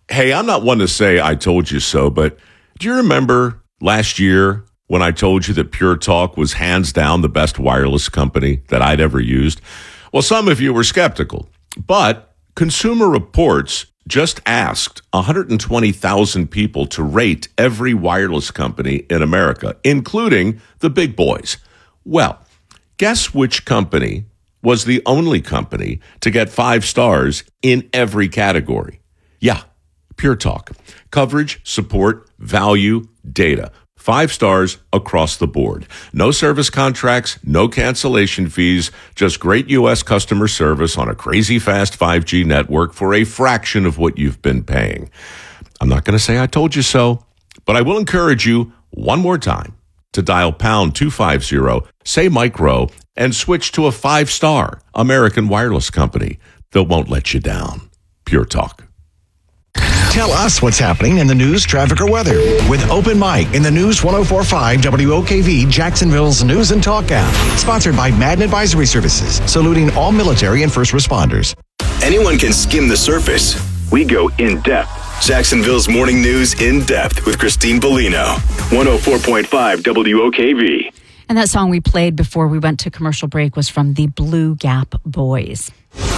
Hey, I'm not one to say I told you so, but do you remember last year when I told you that Pure Talk was hands down the best wireless company that I'd ever used? Well, some of you were skeptical, but Consumer Reports just asked 120,000 people to rate every wireless company in America, including the big boys. Well, guess which company was the only company to get 5 stars in every category? Yeah, Pure Talk. Coverage, support, value, data. 5 stars across the board. No service contracts, no cancellation fees, just great U.S. customer service on a crazy fast 5G network for a fraction of what you've been paying. I'm not going to say I told you so, but I will encourage you one more time to dial pound 250, say micro, and switch to a 5-star American wireless company that won't let you down. Pure Talk. Tell us what's happening in the news, traffic, or weather with Open Mic in the News 104.5 WOKV Jacksonville's News and Talk app. Sponsored by Madden Advisory Services, saluting all military and first responders. Anyone can skim the surface. We go in depth. Jacksonville's Morning News in depth with Christine Bellino. 104.5 WOKV. And that song we played before we went to commercial break was from the Blue Gap Boys.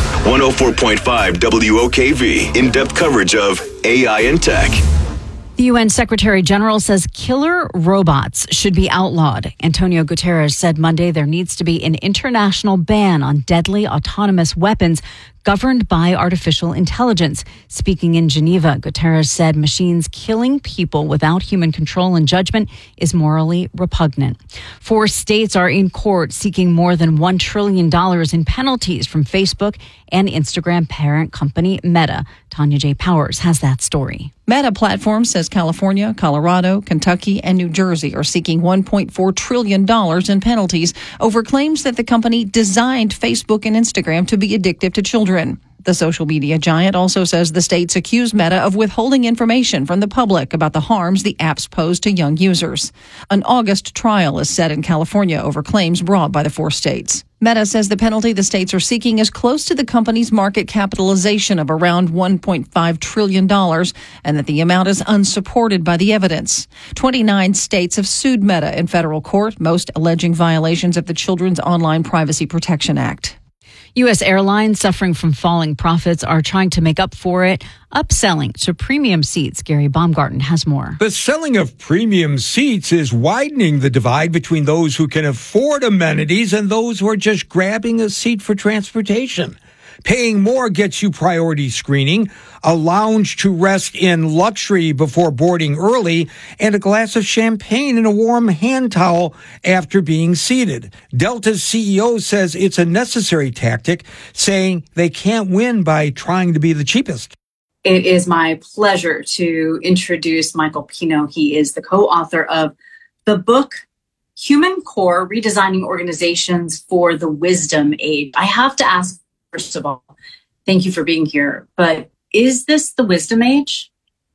104.5 WOKV, in-depth coverage of AI and tech. The UN Secretary General says killer robots should be outlawed. Antonio Guterres said Monday there needs to be an international ban on deadly autonomous weapons governed by artificial intelligence. Speaking in Geneva, Guterres said machines killing people without human control and judgment is morally repugnant. 4 states are in court seeking more than $1 trillion in penalties from Facebook and Instagram parent company Meta. Tanya J. Powers has that story. Meta Platforms says California, Colorado, Kentucky, and New Jersey are seeking $1.4 trillion in penalties over claims that the company designed Facebook and Instagram to be addictive to children. The social media giant also says the states accuse Meta of withholding information from the public about the harms the apps pose to young users. An August trial is set in California over claims brought by the 4 states. Meta says the penalty the states are seeking is close to the company's market capitalization of around $1.5 trillion and that the amount is unsupported by the evidence. 29 states have sued Meta in federal court, most alleging violations of the Children's Online Privacy Protection Act. U.S. airlines suffering from falling profits are trying to make up for it, upselling to premium seats. Gary Baumgarten has more. The selling of premium seats is widening the divide between those who can afford amenities and those who are just grabbing a seat for transportation. Paying more gets you priority screening, a lounge to rest in luxury before boarding early, and a glass of champagne and a warm hand towel after being seated. Delta's CEO says it's a necessary tactic, saying they can't win by trying to be the cheapest. It is my pleasure to introduce Michael Pino. He is the co-author of the book, Human Core, Redesigning Organizations for the Wisdom Age. I have to ask, first of all, thank you for being here, but is this the wisdom age?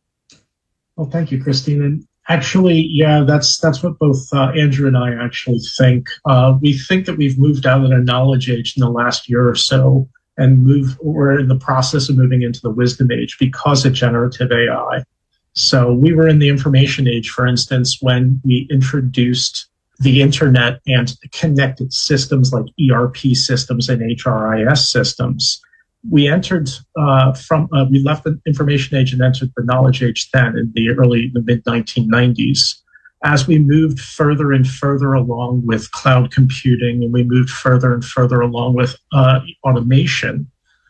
Well, thank you, Christine. And actually, yeah, that's what both Andrew and I actually think. We think that we've moved out of the knowledge age in the last year or so, and we're in the process of moving into the wisdom age because of generative AI. So we were in the information age, for instance, when we introduced the internet and connected systems like ERP systems and HRIS systems. We entered we left the information age and entered the knowledge age then in the mid 1990s. As we moved further and further along with cloud computing, and we moved further and further along with automation,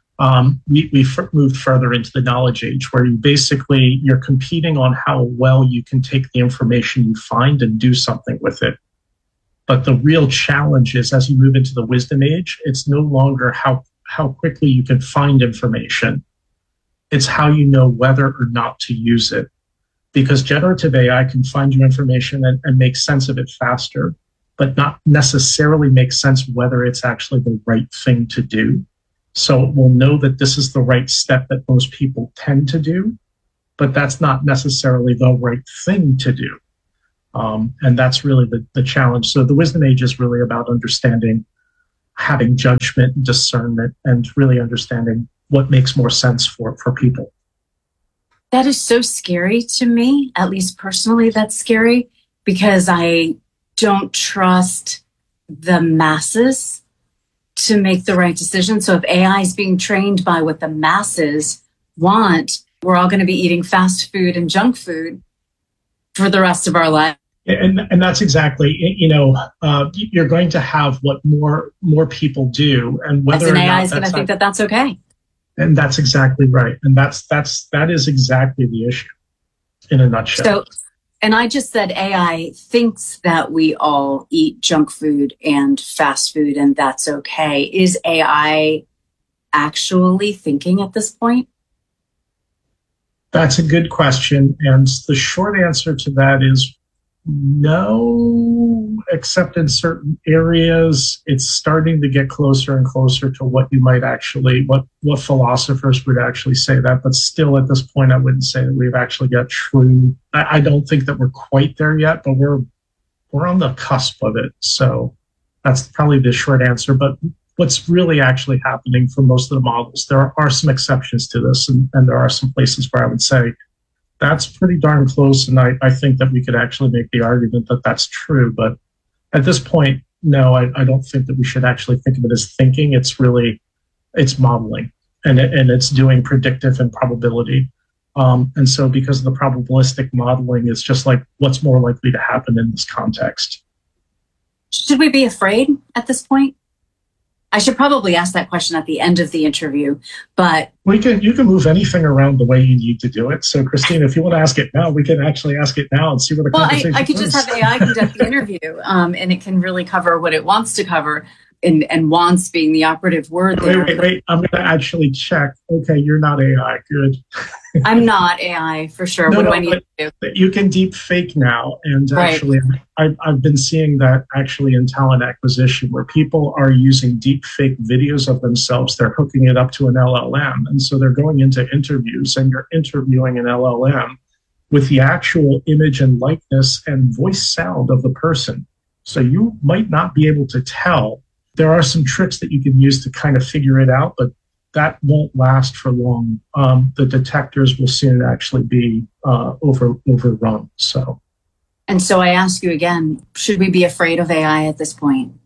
we moved further into the knowledge age, where you're competing on how well you can take the information you find and do something with it. But the real challenge is, as you move into the wisdom age, it's no longer how quickly you can find information. It's how you know whether or not to use it. Because generative AI can find you information and make sense of it faster, but not necessarily make sense whether it's actually the right thing to do. So it will know that this is the right step that most people tend to do, but that's not necessarily the right thing to do. And that's really the challenge. So the wisdom age is really about understanding, having judgment and discernment, and really understanding what makes more sense for people. That is so scary to me, at least personally, that's scary because I don't trust the masses to make the right decision. So if AI is being trained by what the masses want, we're all going to be eating fast food and junk food for the rest of our life. And that's exactly, you're going to have what more people do, and whether an AI is going to think that that's okay. And that's exactly right. And that is exactly the issue in a nutshell. So, and I just said AI thinks that we all eat junk food and fast food, and that's okay. Is AI actually thinking at this point? That's a good question. And the short answer to that is no, except in certain areas. It's starting to get closer and closer to what you might actually, what philosophers would actually say that. But still, at this point, I wouldn't say that we've actually got true. I don't think that we're quite there yet, but we're on the cusp of it. So that's probably the short answer. But what's really actually happening for most of the models, there are some exceptions to this, and there are some places where I would say that's pretty darn close, and I think that we could actually make the argument that that's true. But at this point, no, I don't think that we should actually think of it as thinking. It's modeling, and it's doing predictive and probability. And so because of the probabilistic modeling, it's just like what's more likely to happen in this context. Should we be afraid at this point? I should probably ask that question at the end of the interview, but you can move anything around the way you need to do it. So, Christine, if you want to ask it now, we can actually ask it now and see where the conversation I could goes. just have AI conduct the interview, and it can really cover what it wants to cover, and wants being the operative word there. Wait. I'm going to actually check. Okay, you're not AI. Good. I'm not AI for sure. What do I need to do? You can deep fake now. And right. Actually, I've been seeing that actually in talent acquisition where people are using deep fake videos of themselves. They're hooking it up to an LLM. And so they're going into interviews and you're interviewing an LLM with the actual image and likeness and voice sound of the person. So you might not be able to tell. There are some tricks that you can use to kind of figure it out, but that won't last for long. The detectors will soon actually be overrun. And so I ask you again, should we be afraid of AI at this point?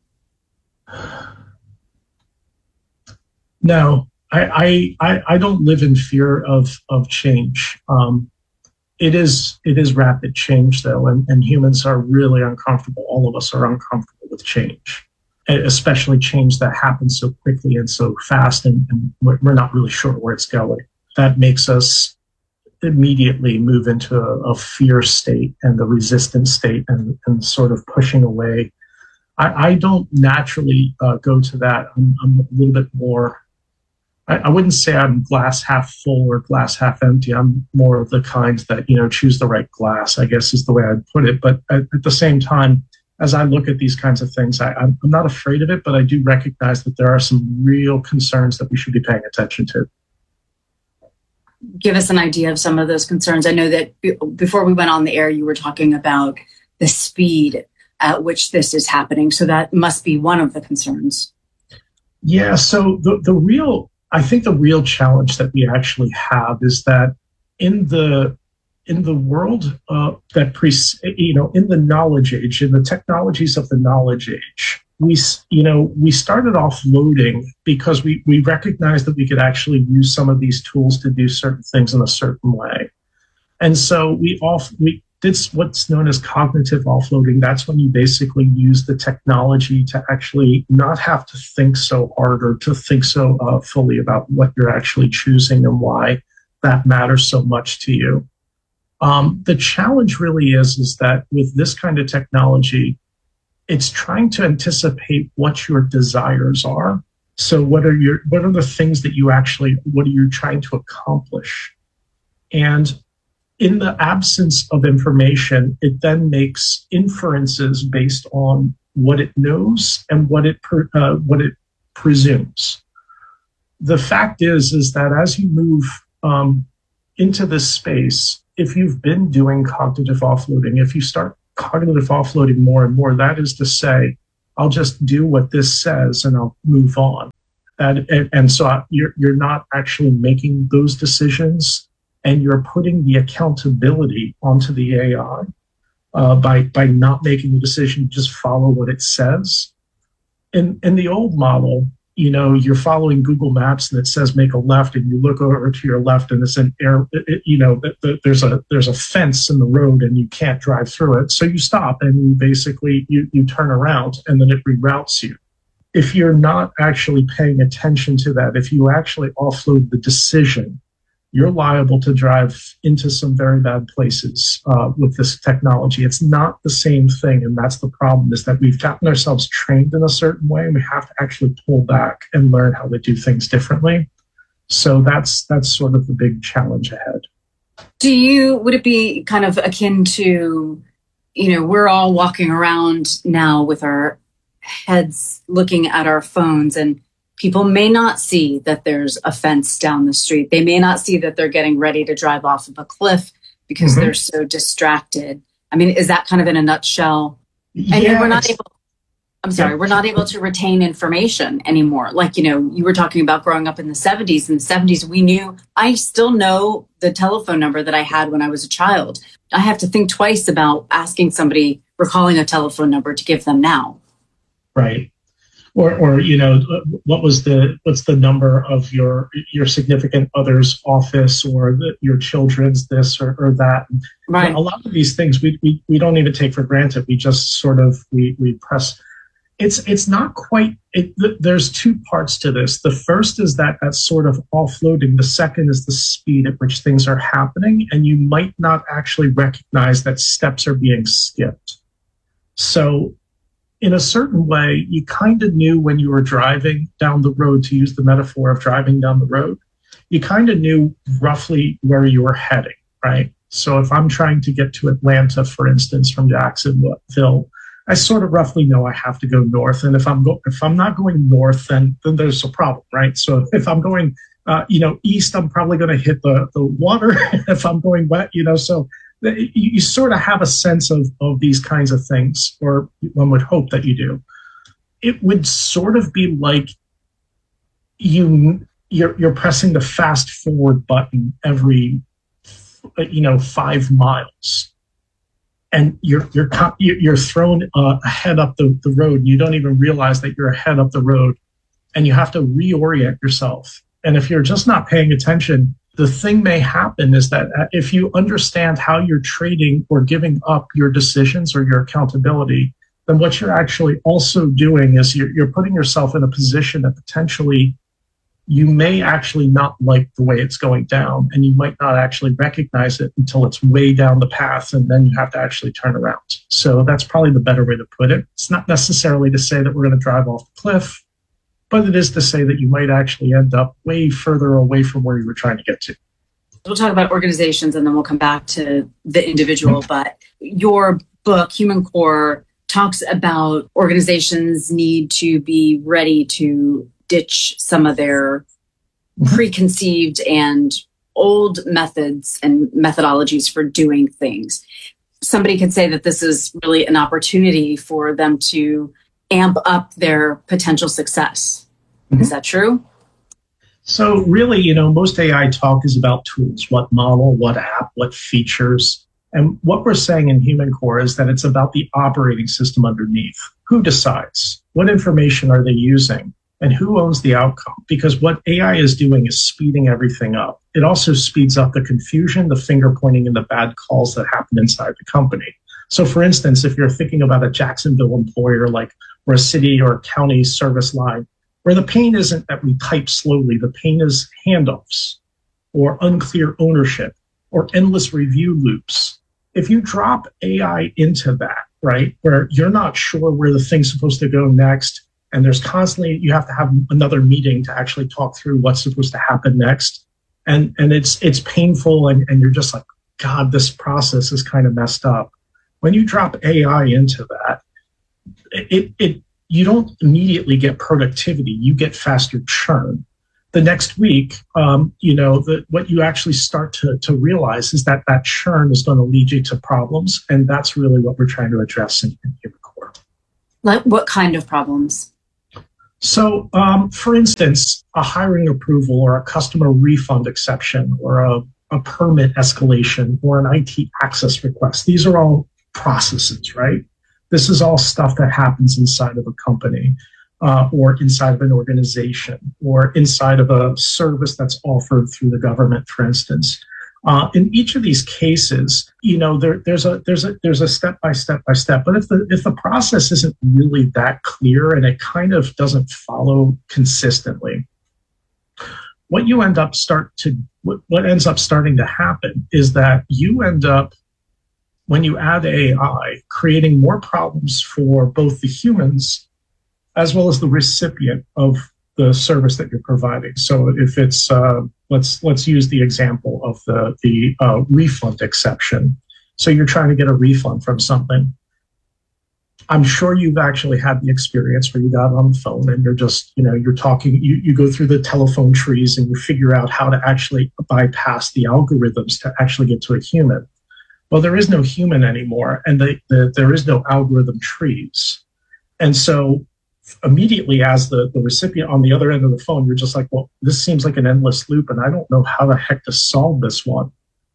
No, I don't live in fear of change. It is rapid change though, and humans are really uncomfortable. All of us are uncomfortable with change, especially change that happens so quickly and so fast, and we're not really sure where it's going. That makes us immediately move into a fear state and the resistance state and sort of pushing away. I don't naturally go to that. I'm a little bit more, I wouldn't say I'm glass half full or glass half empty. I'm more of the kind that, choose the right glass, I guess is the way I'd put it. But at the same time, as I look at these kinds of things, I'm not afraid of it, but I do recognize that there are some real concerns that we should be paying attention to. Give us an idea of some of those concerns. I know that before we went on the air, you were talking about the speed at which this is happening. So that must be one of the concerns. Yeah. So I think the real challenge that we actually have is that in the world in the knowledge age, in the technologies of the knowledge age, we started offloading because we recognized that we could actually use some of these tools to do certain things in a certain way. And so we did what's known as cognitive offloading. That's when you basically use the technology to actually not have to think so hard or to think so fully about what you're actually choosing and why that matters so much to you. The challenge really is that with this kind of technology, it's trying to anticipate what your desires are. So what are the things that what are you trying to accomplish? And in the absence of information, it then makes inferences based on what it knows and what it presumes. The fact is that as you move into this space, if you've been doing cognitive offloading, if you start cognitive offloading more and more, that is to say, I'll just do what this says and I'll move on. And so you're not actually making those decisions. and you're putting the accountability onto the AI by not making the decision, just follow what it says. In the old model, you're following Google Maps and it says make a left, and you look over to your left and it's an there's a fence in the road and you can't drive through it. So you stop and you basically you turn around and then it reroutes you. If you're not actually paying attention to that, if you actually offload the decision, you're liable to drive into some very bad places with this technology. It's not the same thing, and that's the problem, is that we've gotten ourselves trained in a certain way, and we have to actually pull back and learn how to do things differently. So that's sort of the big challenge ahead. Would it be kind of akin to, we're all walking around now with our heads looking at our phones, and people may not see that there's a fence down the street. They may not see that they're getting ready to drive off of a cliff because they're so distracted. I mean, is that kind of in a nutshell? And we're not able to retain information anymore. Like, you were talking about growing up in the 70s. In the 70s, I still know the telephone number that I had when I was a child. I have to think twice about asking somebody, recalling a telephone number to give them now. Right. Or what's the number of your significant other's office, or your children's this or that. Right. A lot of these things we don't even take for granted. We just sort of we press. It's not quite. There's two parts to this. The first is that's sort of offloading. The second is the speed at which things are happening, and you might not actually recognize that steps are being skipped. So, in a certain way, you kind of knew when you were driving down the road, to use the metaphor of driving down the road, you kind of knew roughly where you were heading, right? So if I'm trying to get to Atlanta, for instance, from Jacksonville, I sort of roughly know I have to go north. And if I'm not going north, then there's a problem, right? So if I'm going, east, I'm probably going to hit the water. If I'm going west, so you sort of have a sense of these kinds of things, or one would hope that you do. It would sort of be like you're pressing the fast forward button every 5 miles, and you're thrown ahead up the road, and you don't even realize that you're ahead up the road, and you have to reorient yourself. And if you're just not paying attention, the thing may happen is that if you understand how you're trading or giving up your decisions or your accountability, then what you're actually also doing is you're putting yourself in a position that potentially you may actually not like the way it's going down, and you might not actually recognize it until it's way down the path, and then you have to actually turn around. So that's probably the better way to put it. It's not necessarily to say that we're going to drive off the cliff, but it is to say that you might actually end up way further away from where you were trying to get to. We'll talk about organizations and then we'll come back to the individual. But your book, Human Core, talks about organizations need to be ready to ditch some of their preconceived and old methods and methodologies for doing things. Somebody could say that this is really an opportunity for them to amp up their potential success. Is that true? So really, most AI talk is about tools, what model, what app, what features. And what we're saying in Human Core is that it's about the operating system underneath. Who decides? What information are they using? And who owns the outcome? Because what AI is doing is speeding everything up. It also speeds up the confusion, the finger pointing, and the bad calls that happen inside the company. So for instance, if you're thinking about a Jacksonville employer, or a city or county service line, where the pain isn't that we type slowly, the pain is handoffs or unclear ownership or endless review loops. If you drop AI into that, right, where you're not sure where the thing's supposed to go next, and there's constantly, you have to have another meeting to actually talk through what's supposed to happen next. And it's painful, and you're just like, God, this process is kind of messed up. When you drop AI into that, you don't immediately get productivity. You get faster churn. The next week, what you actually start to realize is that churn is going to lead you to problems, and that's really what we're trying to address in Human Core. Like what kind of problems? So, for instance, a hiring approval or a customer refund exception or a permit escalation or an IT access request. These are all processes, right? This is all stuff that happens inside of a company or inside of an organization or inside of a service that's offered through the government, for instance. In each of these cases, there's a step by step by step. But if the process isn't really that clear and it kind of doesn't follow consistently, what ends up starting to happen is that you end up, when you add AI, creating more problems for both the humans as well as the recipient of the service that you're providing. So if it's let's use the example of the refund exception. So you're trying to get a refund from something. I'm sure you've actually had the experience where you got on the phone and you're just, you're talking, you go through the telephone trees and you figure out how to actually bypass the algorithms to actually get to a human. Well, there is no human anymore, and there is no algorithm trees. And so immediately as the recipient on the other end of the phone, you're just like, well, this seems like an endless loop and I don't know how the heck to solve this one.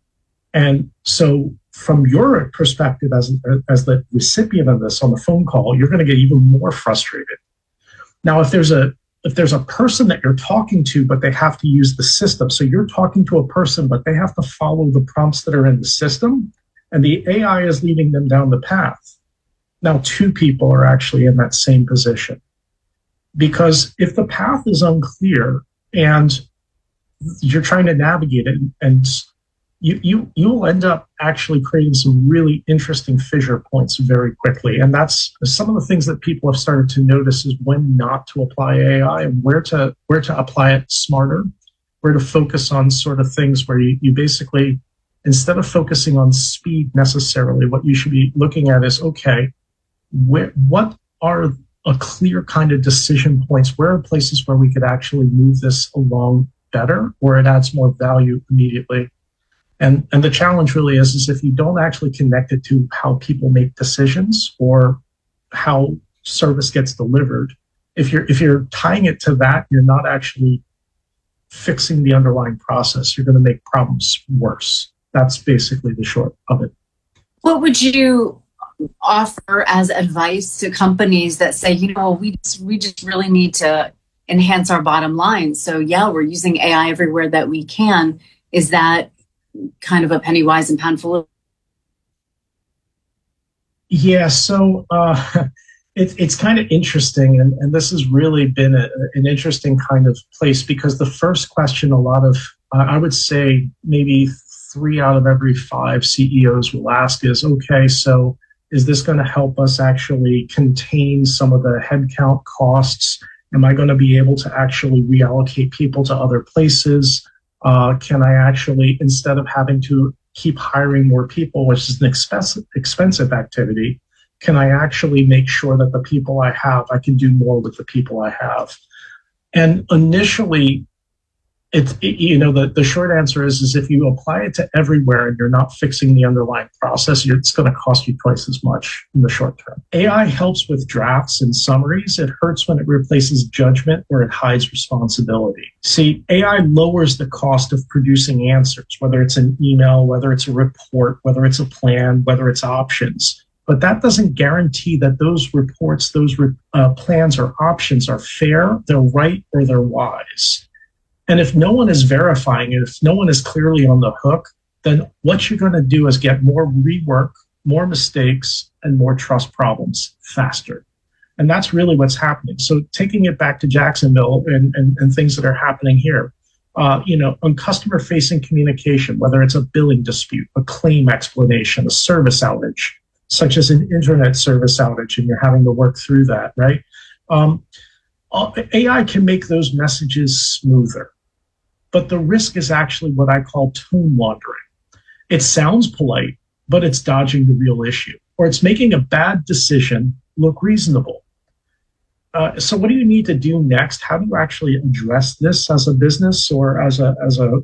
And so from your perspective as the recipient of this on the phone call, you're going to get even more frustrated. Now, if there's a person that you're talking to, but they have to use the system, so you're talking to a person, but they have to follow the prompts that are in the system, and the AI is leading them down the path. Now, two people are actually in that same position. Because if the path is unclear and you're trying to navigate it, and you'll end up actually creating some really interesting fissure points very quickly. And that's some of the things that people have started to notice, is when not to apply AI and where to apply it smarter, where to focus on sort of things where you basically, instead of focusing on speed necessarily, what you should be looking at is, okay, what are a clear kind of decision points? Where are places where we could actually move this along better, where it adds more value immediately? And the challenge really is if you don't actually connect it to how people make decisions or how service gets delivered, if you're tying it to that, you're not actually fixing the underlying process. You're going to make problems worse. That's basically the short of it. What would you offer as advice to companies that say, we just really need to enhance our bottom line? So yeah, we're using AI everywhere that we can. Is that kind of a penny wise and pound foolish? Yeah, so it's kind of interesting, and this has really been an interesting kind of place, because the first question a lot of, I would say maybe 3 out of every 5 CEOs will ask is, okay, so is this going to help us actually contain some of the headcount costs? Am I going to be able to actually reallocate people to other places? Can I actually, instead of having to keep hiring more people, which is an expensive activity, can I actually make sure that the people I have, I can do more with the people I have? And initially, the short answer is if you apply it to everywhere and you're not fixing the underlying process, it's going to cost you twice as much in the short term. AI helps with drafts and summaries. It hurts when it replaces judgment or it hides responsibility. See, AI lowers the cost of producing answers, whether it's an email, whether it's a report, whether it's a plan, whether it's options. But that doesn't guarantee that those reports, those plans or options are fair, they're right, or they're wise. And if no one is verifying it, if no one is clearly on the hook, then what you're going to do is get more rework, more mistakes, and more trust problems faster. And that's really what's happening. So taking it back to Jacksonville and things that are happening here, on customer-facing communication, whether it's a billing dispute, a claim explanation, a service outage, such as an internet service outage, and you're having to work through that, right? AI can make those messages smoother. But the risk is actually what I call tone wandering. It sounds polite, but it's dodging the real issue, or it's making a bad decision look reasonable. So what do you need to do next? How do you actually address this as a business, or as a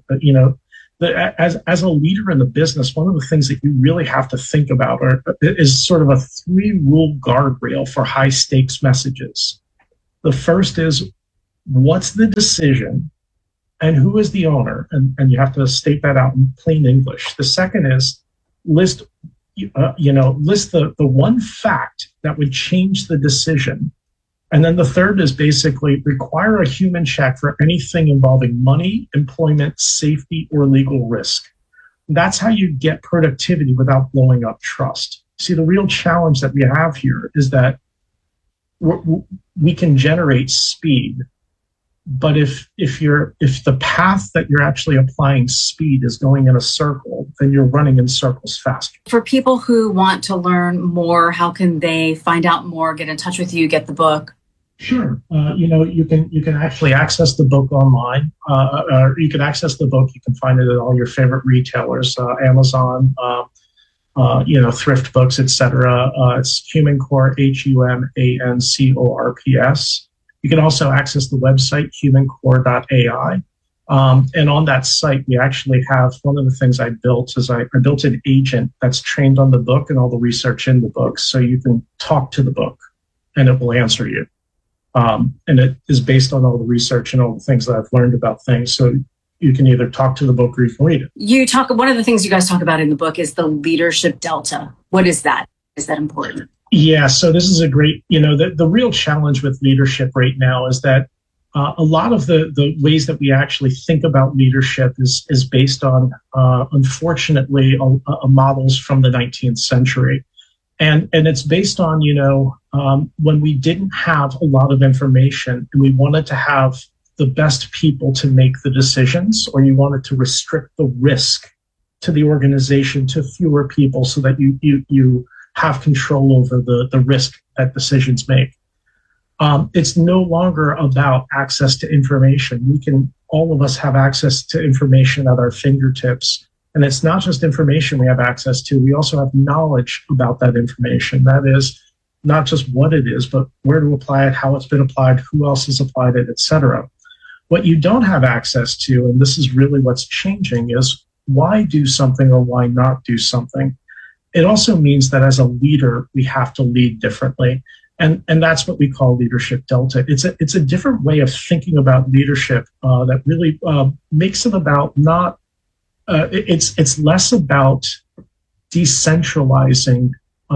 leader in the business? One of the things that you really have to think about is sort of a 3-rule guardrail for high stakes messages. The first is, what's the decision? and who is the owner, and you have to state that out in plain English. The second is list the one fact that would change the decision. And then the third is basically require a human check for anything involving money, employment, safety, or legal risk. That's how you get productivity without blowing up trust. See, the real challenge that we have here is that we can generate speed, but if the path that you're actually applying speed is going in a circle, then you're running in circles faster. For people who want to learn more, how can they find out more, get in touch with you, get the book? Sure. You can actually access the book online. Or you can access the book. You can find it at all your favorite retailers, Amazon, Thrift Books, etc. It's Human Core, HUMANCORPS. You can also access the website, humancore.ai. And on that site, we actually have one of the things I built is I built an agent that's trained on the book and all the research in the book. So you can talk to the book and it will answer you. And it is based on all the research and all the things that I've learned about things. So you can either talk to the book or you can read it. One of the things you guys talk about in the book is the leadership delta. What is that? Is that important? Yeah. So this is a great, the real challenge with leadership right now is that a lot of the ways that we actually think about leadership is based on, unfortunately, models from the 19th century. And it's based on, when we didn't have a lot of information and we wanted to have the best people to make the decisions, or you wanted to restrict the risk to the organization to fewer people so that you have control over the risk that decisions make. It's no longer about access to information. All of us have access to information at our fingertips. And it's not just information we have access to. We also have knowledge about that information. That is not just what it is, but where to apply it, how it's been applied, who else has applied it, etc. What you don't have access to, and this is really what's changing, is why do something or why not do something. It also means that as a leader, we have to lead differently. And that's what we call leadership delta. It's a different way of thinking about leadership that really makes it about not. It's less about decentralizing.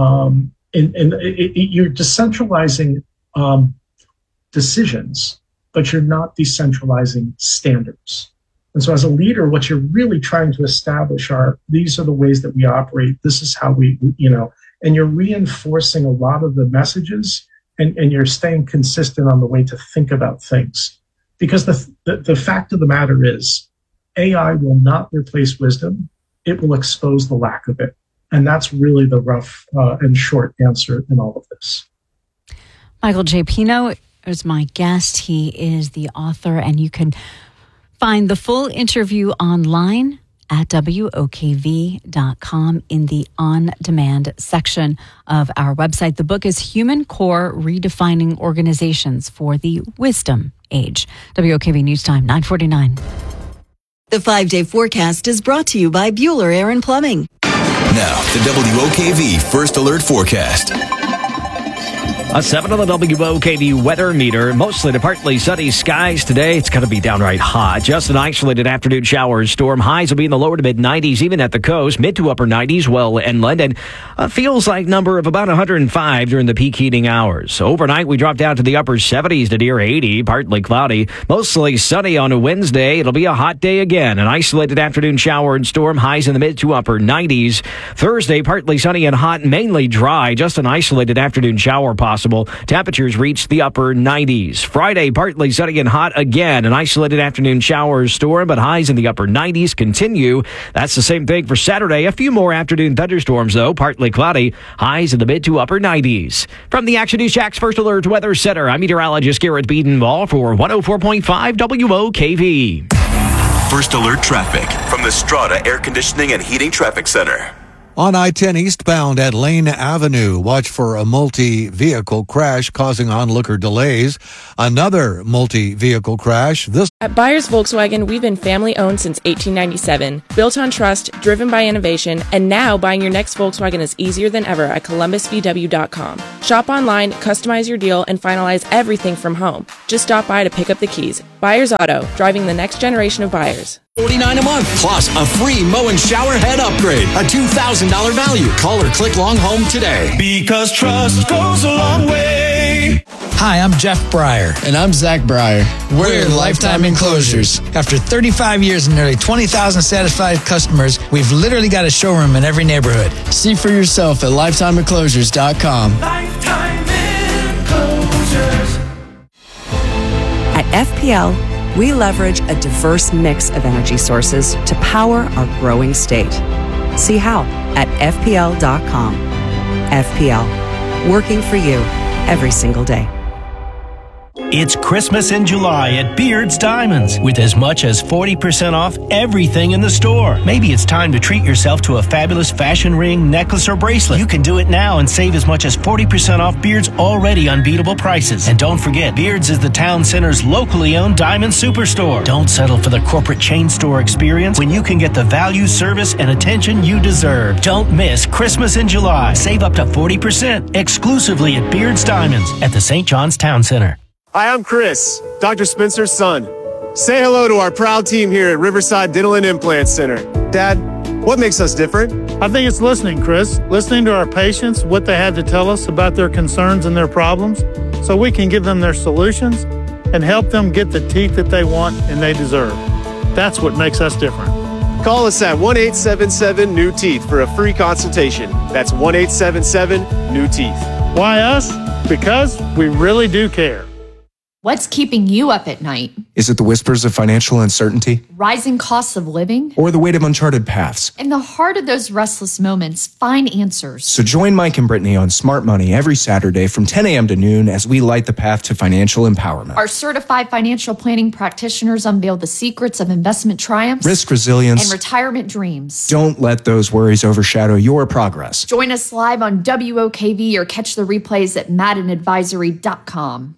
You're decentralizing decisions, but you're not decentralizing standards. And so as a leader, what you're really trying to establish these are the ways that we operate. This is how we, and you're reinforcing a lot of the messages and you're staying consistent on the way to think about things. Because the fact of the matter is, AI will not replace wisdom. It will expose the lack of it. And that's really the rough and short answer in all of this. Michael J. Pino is my guest. He is the author, and you can find the full interview online at WOKV.com in the on-demand section of our website. The book is Human Core, Redefining Organizations for the Wisdom Age. WOKV News Time, 9:49. The 5-day forecast is brought to you by Bueller Air and Plumbing. Now, the WOKV First Alert Forecast. A 7 on the WOKV weather meter. Mostly to partly sunny skies today. It's going to be downright hot. Just an isolated afternoon shower storm. Highs will be in the lower to mid 90s, even at the coast. Mid to upper 90s, well inland. And feels like number of about 105 during the peak heating hours. Overnight, we drop down to the upper 70s to near 80. Partly cloudy. Mostly sunny on a Wednesday. It'll be a hot day again. An isolated afternoon shower and storm. Highs in the mid to upper 90s. Thursday, partly sunny and hot, mainly dry. Just an isolated afternoon shower possible. Temperatures reach the upper 90s. Friday, partly sunny and hot again. An isolated afternoon shower storm, but highs in the upper 90s continue. That's the same thing for Saturday. A few more afternoon thunderstorms, though. Partly cloudy. Highs in the mid to upper 90s. From the Action News Jack's First Alert Weather Center, I'm meteorologist Garrett Beedenball for 104.5 WOKV. First Alert Traffic from the Strata Air Conditioning and Heating Traffic Center. On I-10 eastbound at Lane Avenue, watch for a multi-vehicle crash causing onlooker delays. Another multi-vehicle crash. At Byers Volkswagen, we've been family-owned since 1897. Built on trust, driven by innovation, and now buying your next Volkswagen is easier than ever at ColumbusVW.com. Shop online, customize your deal, and finalize everything from home. Just stop by to pick up the keys. Byers Auto, driving the next generation of buyers. $49 a month, plus a free mow and shower head upgrade, a $2,000 value. Call or click Long Home today. Because trust goes a long way. Hi, I'm Jeff Breyer. And I'm Zach Breyer. We're Lifetime Enclosures. After 35 years and nearly 20,000 satisfied customers, we've literally got a showroom in every neighborhood. See for yourself at LifetimeEnclosures.com. Lifetime Enclosures. At FPL, we leverage a diverse mix of energy sources to power our growing state. See how at FPL.com. FPL, working for you every single day. It's Christmas in July at Beard's Diamonds with as much as 40% off everything in the store. Maybe it's time to treat yourself to a fabulous fashion ring, necklace, or bracelet. You can do it now and save as much as 40% off Beard's already unbeatable prices. And don't forget, Beard's is the town center's locally owned diamond superstore. Don't settle for the corporate chain store experience when you can get the value, service, and attention you deserve. Don't miss Christmas in July. Save up to 40% exclusively at Beard's Diamonds at the St. John's Town Center. Hi, I'm Chris, Dr. Spencer's son. Say hello to our proud team here at Riverside Dental and Implant Center. Dad, what makes us different? I think it's listening, Chris. Listening to our patients, what they had to tell us about their concerns and their problems, so we can give them their solutions and help them get the teeth that they want and they deserve. That's what makes us different. Call us at 1-877-NEW-TEETH for a free consultation. That's 1-877-NEW-TEETH. Why us? Because we really do care. What's keeping you up at night? Is it the whispers of financial uncertainty? Rising costs of living? Or the weight of uncharted paths? In the heart of those restless moments, find answers. So join Mike and Brittany on Smart Money every Saturday from 10 a.m. to noon as we light the path to financial empowerment. Our certified financial planning practitioners unveil the secrets of investment triumphs, risk resilience, and retirement dreams. Don't let those worries overshadow your progress. Join us live on WOKV or catch the replays at MaddenAdvisory.com.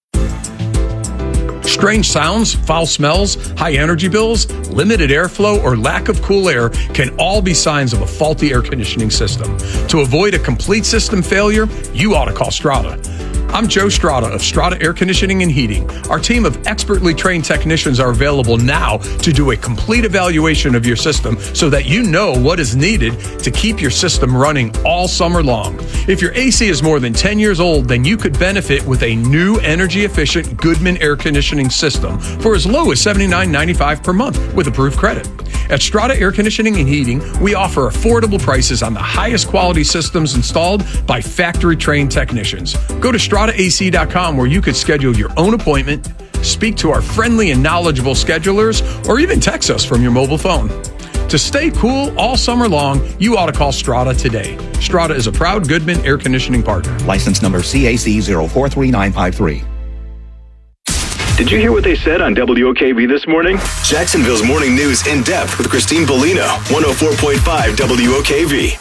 Strange sounds, foul smells, high energy bills, limited airflow, or lack of cool air can all be signs of a faulty air conditioning system. To avoid a complete system failure, you ought to call Strata. I'm Joe Strata of Strata Air Conditioning and Heating. Our team of expertly trained technicians are available now to do a complete evaluation of your system so that you know what is needed to keep your system running all summer long. If your AC is more than 10 years old, then you could benefit with a new energy-efficient Goodman air conditioning system for as low as $79.95 per month with approved credit. At Strata Air Conditioning and Heating, we offer affordable prices on the highest quality systems installed by factory-trained technicians. Go to StrataAC.com where you could schedule your own appointment, speak to our friendly and knowledgeable schedulers, or even text us from your mobile phone. To stay cool all summer long, you ought to call Strata today. Strata is a proud Goodman air conditioning partner. License number CAC 043953. Did you hear what they said on WOKV this morning? Jacksonville's morning news in depth with Christine Bellino, 104.5 WOKV.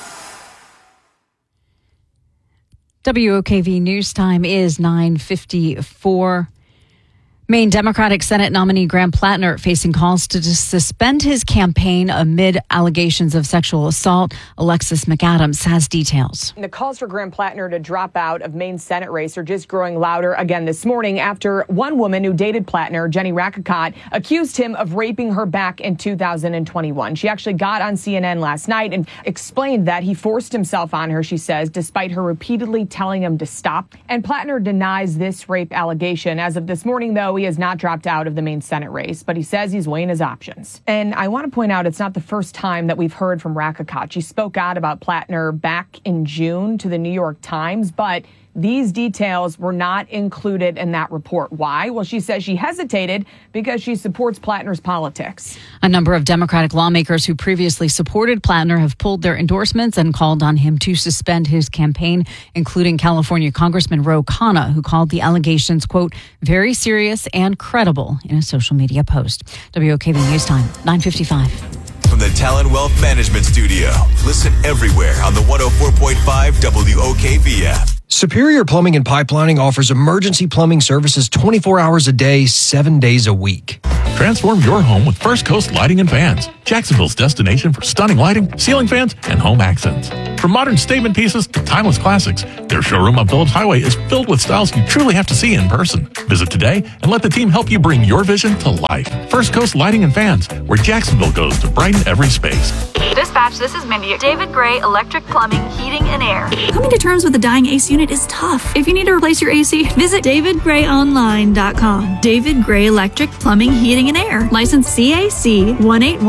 WOKV News Time is 9:54. Maine Democratic Senate nominee Graham Plattner facing calls to suspend his campaign amid allegations of sexual assault. Alexis McAdams has details. The calls for Graham Plattner to drop out of Maine's Senate race are just growing louder again this morning after one woman who dated Plattner, Jenny Rakicot, accused him of raping her back in 2021. She actually got on CNN last night and explained that he forced himself on her, she says, despite her repeatedly telling him to stop. And Plattner denies this rape allegation. As of this morning, though, he has not dropped out of the Maine Senate race, but he says he's weighing his options. And I want to point out it's not the first time that we've heard from Rakicot. She spoke out about Plattner back in June to the New York Times, but these details were not included in that report. Why? Well, she says she hesitated because she supports Plattner's politics. A number of Democratic lawmakers who previously supported Plattner have pulled their endorsements and called on him to suspend his campaign, including California Congressman Ro Khanna, who called the allegations, quote, very serious and credible in a social media post. WOKV News Time, 9:55. from the Talon Wealth Management Studio. Listen everywhere on the 104.5 WOKV app. Superior Plumbing and Pipelining offers emergency plumbing services 24 hours a day, 7 days a week. Transform your home with First Coast Lighting and Fans, Jacksonville's destination for stunning lighting, ceiling fans, and home accents. From modern statement pieces to timeless classics, their showroom on Phillips Highway is filled with styles you truly have to see in person. Visit today and let the team help you bring your vision to life. First Coast Lighting and Fans, where Jacksonville goes to brighten every space. Dispatch, this is Mindy. David Gray Electric Plumbing, Heating, and Air. Coming to terms with a dying AC unit is tough. If you need to replace your AC, visit davidgrayonline.com. David Gray Electric Plumbing, Heating, and Air. License CAC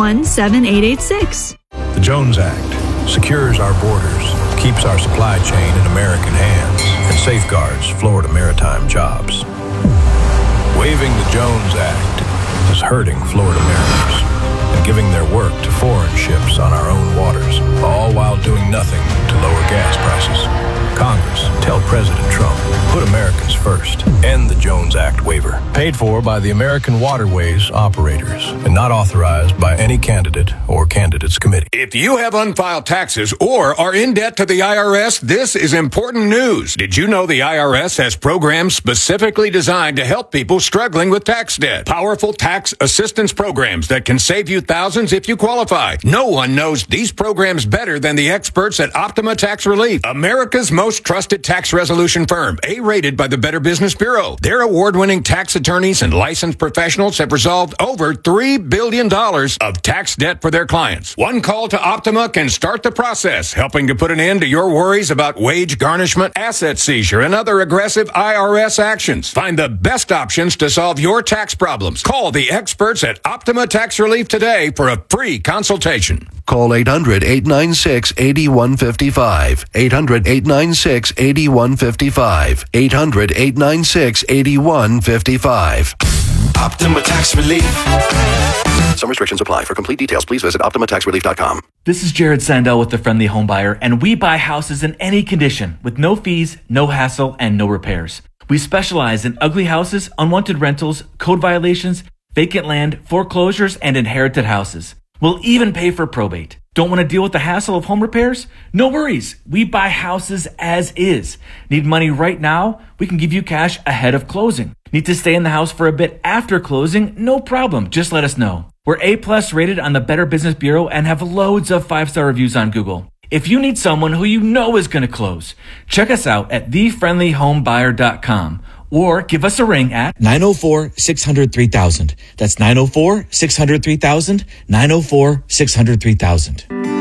1817886. The Jones Act secures our borders, keeps our supply chain in American hands, and safeguards Florida maritime jobs. Waiving the Jones Act is hurting Florida mariners and giving their work to foreign ships on our own waters, all while doing nothing to lower gas prices. Congress, tell President Trump, put Americans first. End the Jones Act waiver. Paid for by the American Waterways operators and not authorized by any candidate or candidates committee. If you have unfiled taxes or are in debt to the IRS, this is important news. Did you know the IRS has programs specifically designed to help people struggling with tax debt? Powerful tax assistance programs that can save you thousands if you qualify. No one knows these programs better than the experts at Optima Tax Relief, America's most trusted tax resolution firm, A-rated by the Better Business Bureau. Their award-winning tax attorneys and licensed professionals have resolved over $3 billion of tax debt for their clients. One call to Optima can start the process, helping to put an end to your worries about wage garnishment, asset seizure, and other aggressive IRS actions. Find the best options to solve your tax problems. Call the experts at Optima Tax Relief today for a free consultation. Call 800-896-8155. 800-896-8155. 800-896-8155. Optima Tax Relief. Some restrictions apply. For complete details, please visit OptimaTaxRelief.com. This is Jared Sandell with the Friendly Home Buyer, and we buy houses in any condition with no fees, no hassle, and no repairs. We specialize in ugly houses, unwanted rentals, code violations, vacant land, foreclosures, and inherited houses. We'll even pay for probate. Don't want to deal with the hassle of home repairs? No worries. We buy houses as is. Need money right now? We can give you cash ahead of closing. Need to stay in the house for a bit after closing? No problem. Just let us know. We're A+ rated on the Better Business Bureau and have loads of 5-star reviews on Google. If you need someone who you know is going to close, check us out at thefriendlyhomebuyer.com. Or give us a ring at 904-600-3000. That's 904-600-3000, 904-600-3000.